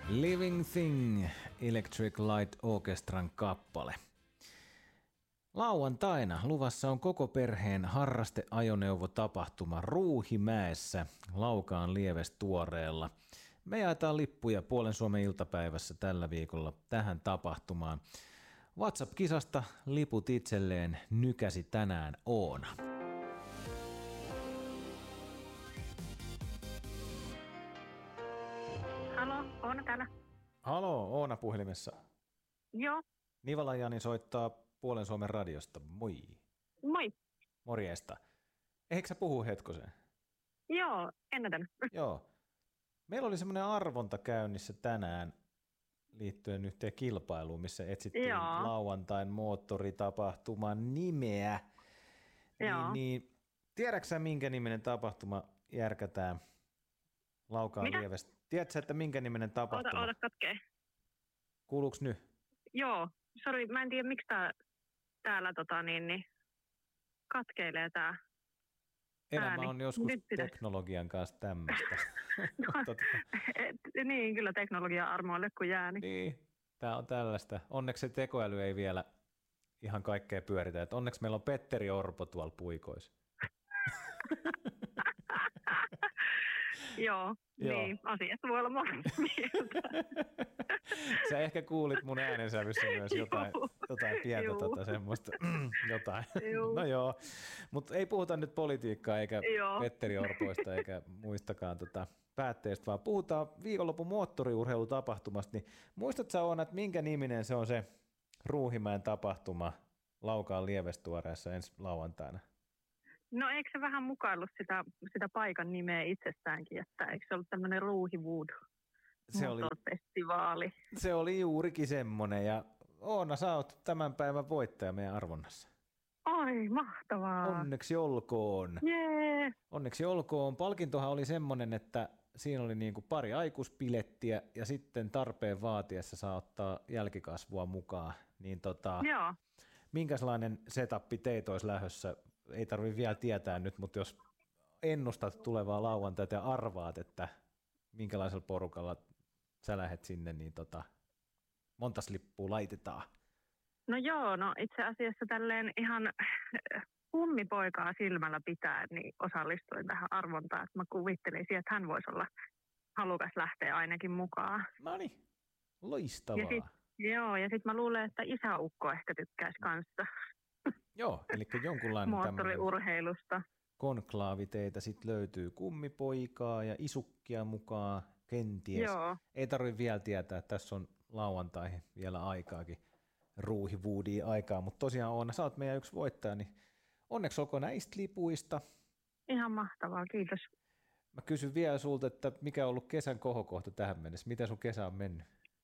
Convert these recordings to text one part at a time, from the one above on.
Living Thing, Electric Light Orchestran kappale. Lauantaina luvassa on koko perheen harrasteajoneuvotapahtuma Ruuhimäessä Laukaan Lievestuoreella. Me jaetaan lippuja Puolen Suomen iltapäivässä tällä viikolla tähän tapahtumaan. WhatsApp-kisasta liput itselleen nykäsi tänään Oona. Halo, Oona täällä. Halo, Oona puhelimessa. Joo. Nivala Jani soittaa Puolen Suomen radiosta. Moi. Moi. Morjesta. Eikö sä puhu hetkosen? Joo, ennätän. Joo. Meillä oli semmoinen arvonta käynnissä tänään liittyen yhteen kilpailuun, missä etsittiin lauantain moottoritapahtuman nimeä. Niin, tiedätkö sä, minkä niminen tapahtuma järkätään Laukaan Lievestä? Tiedätkö, että minkä niminen tapahtuma? Oota katkee. Kuuluuko nyt? Joo, sori, mä en tiedä miksi täällä katkeilee tää Elämä ääni. on joskus teknologian kanssa tämmöistä. Niin, kyllä teknologia armoille kun jää. Niin, tää on tällaista. Onneksi se tekoäly ei vielä ihan kaikkea pyöritä. Et onneksi meillä on Petteri Orpo tuolla puikoissa. Joo, niin, asiasta voi olla monta mieltä. Sä ehkä kuulit mun äänensävyssä myös jotain pientä semmoista. Jotain. No joo, mutta ei puhuta nyt politiikkaa eikä Petteri Orpoista eikä muistakaan päätteistä, vaan puhutaan viikonlopun moottoriurheilutapahtumasta. Niin muistatko sä, Oona, että minkä niminen se on se Ruuhimäen tapahtuma Laukaan Lievestuoreessa ensi lauantaina? No eikö se vähän mukaillut sitä paikan nimeä itsestäänkin, että eikö se ollut tämmöinen Ruuhiwood moottorifestivaali? Se oli juurikin semmoinen, ja Oona, sä oot tämän päivän voittaja meidän arvonnassa. Ai, mahtavaa. Onneksi olkoon. Jee. Onneksi olkoon. Palkintohan oli semmoinen, että siinä oli niin kuin pari aikuispilettiä, ja sitten tarpeen vaatiessa saa ottaa jälkikasvua mukaan. Niin Joo. Minkälainen setappi teit olisi lähdössä? Ei tarvitse vielä tietää nyt, mutta jos ennustat tulevaa lauantaita ja arvaat, että minkälaisella porukalla sä lähdet sinne, niin montas lippua laitetaan? No joo, itse asiassa tälleen ihan kummipoikaa silmällä pitää, niin osallistuin tähän arvontaan. Mä kuvittelisin, että hän voisi olla halukas lähteä ainakin mukaan. Noniin, loistavaa. Ja sitten mä luulen, että isäukko ehkä tykkäisi kanssa. Joo, eli jonkunlainen moottoriurheilusta. Konklaavi teitä sitten löytyy, kummipoikaa ja isukkia mukaan kenties. Joo. Ei tarvitse vielä tietää, että tässä on lauantaihin vielä aikaakin, Ruuhiwoodia aikaa, mutta tosiaan Oona, sä oot meidän yksi voittaja, niin onneksi olkoon näistä lipuista. Ihan mahtavaa, kiitos. Mä kysyn vielä sulta, että mikä on ollut kesän kohokohta tähän mennessä, miten sun kesä on mennyt?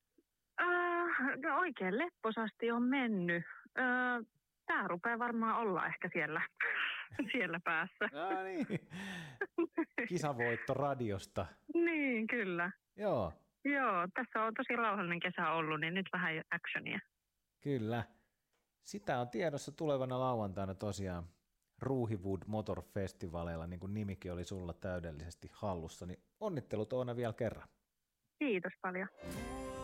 No oikein lepposasti on mennyt. Tää rupeaa varmaan olla ehkä siellä päässä. Niin. Kisavoitto radiosta. Niin, kyllä. Joo, tässä on tosi rauhallinen kesä ollut, niin nyt vähän actionia. Kyllä. Sitä on tiedossa tulevana lauantaina tosiaan Ruuhiwood Motor Festivaleilla, niin kuin nimikin oli sulla täydellisesti hallussa. Niin onnittelut Oona vielä kerran. Kiitos paljon.